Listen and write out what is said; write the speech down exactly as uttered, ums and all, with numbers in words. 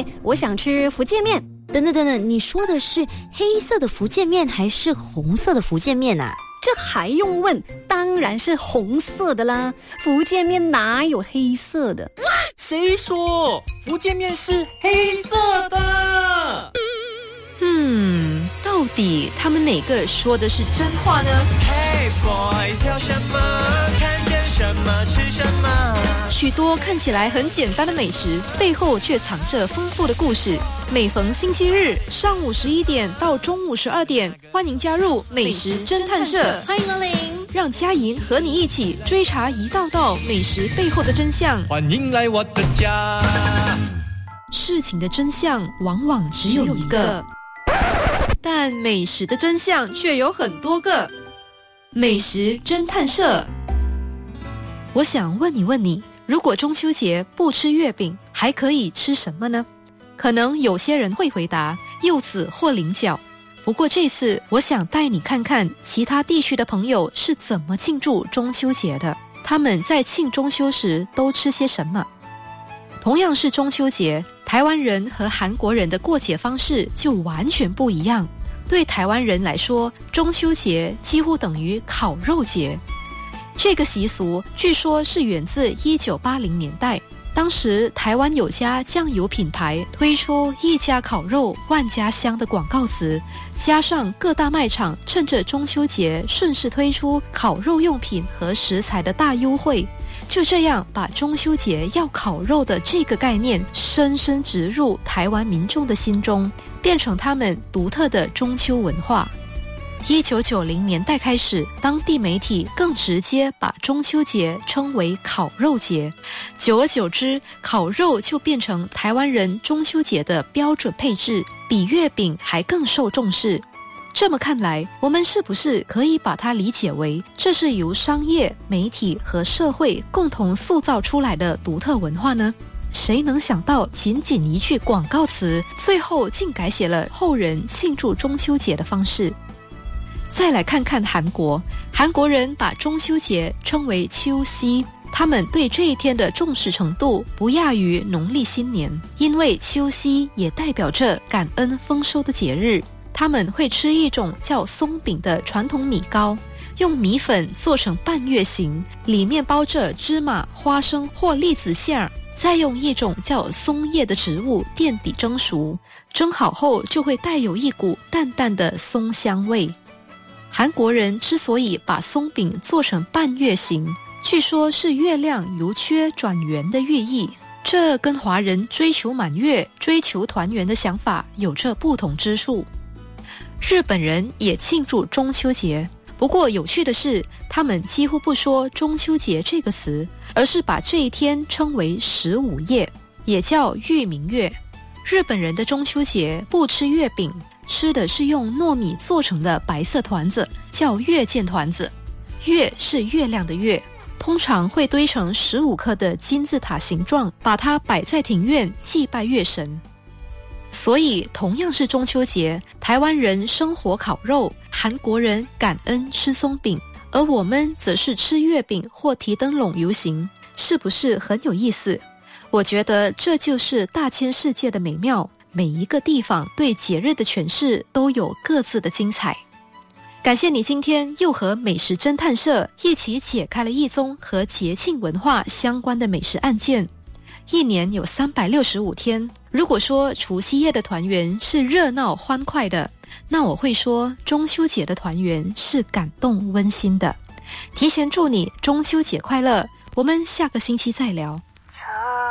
节我想吃福建面。等等等等，你说的是黑色的福建面还是红色的福建面啊？ 这还用问？当然是红色的啦，福建面哪有黑色的？ 谁说福建面是黑色的？ 嗯，到底他们哪个说的是真话呢？ Hey boys， 挑什么？看见什么吃什么？ 许多看起来很简单的美食，背后却藏着丰富的故事。每逢星期日上午十一点到中午十二点，欢迎加入美食侦探社， 欢迎光临， 让佳莹和你一起追查一道道美食背后的真相。 欢迎来我的家。 事情的真相往往只有一个，但美食的真相却有很多个。美食侦探社，我想问你问你，如果中秋节不吃月饼，还可以吃什么呢？可能有些人会回答柚子或菱角。不过这次我想带你看看其他地区的朋友是怎么庆祝中秋节的，他们在庆中秋时都吃些什么。同样是中秋节，台湾人和韩国人的过节方式就完全不一样。对台湾人来说，中秋节几乎等于烤肉节。这个习俗据说是源自一九八零年代，当时台湾有家酱油品牌推出一家烤肉万家香的广告词，加上各大卖场趁着中秋节顺势推出烤肉用品和食材的大优惠，就这样把中秋节要烤肉的这个概念深深植入台湾民众的心中，变成他们独特的中秋文化。一九九零年代开始，当地媒体更直接把中秋节称为烤肉节，久而久之，烤肉就变成台湾人中秋节的标准配置，比月饼还更受重视。这么看来，我们是不是可以把它理解为，这是由商业、媒体和社会共同塑造出来的独特文化呢？谁能想到，仅仅一句广告词，最后竟改写了后人庆祝中秋节的方式。再来看看韩国，韩国人把中秋节称为秋夕，他们对这一天的重视程度不亚于农历新年，因为秋夕也代表着感恩丰收的节日。他们会吃一种叫松饼的传统米糕，用米粉做成半月形，里面包着芝麻、花生或栗子馅儿，再用一种叫松叶的植物垫底蒸熟，蒸好后就会带有一股淡淡的松香味。韩国人之所以把松饼做成半月形，据说是月亮由缺转圆的寓意，这跟华人追求满月、追求团圆的想法有着不同之处。日本人也庆祝中秋节，不过有趣的是，他们几乎不说中秋节这个词，而是把这一天称为十五夜，也叫月明月。日本人的中秋节不吃月饼，吃的是用糯米做成的白色团子，叫月见团子。月是月亮的月，通常会堆成十五颗的金字塔形状，把它摆在庭院祭拜月神。所以同样是中秋节，台湾人生火烤肉，韩国人感恩吃松饼，而我们则是吃月饼或提灯笼游行，是不是很有意思？我觉得这就是大千世界的美妙，每一个地方对节日的诠释都有各自的精彩。感谢你今天又和美食侦探社一起解开了一宗和节庆文化相关的美食案件。一年有三百六十五天，如果说除夕夜的团圆是热闹欢快的，那我会说中秋节的团圆是感动温馨的。提前祝你中秋节快乐，我们下个星期再聊。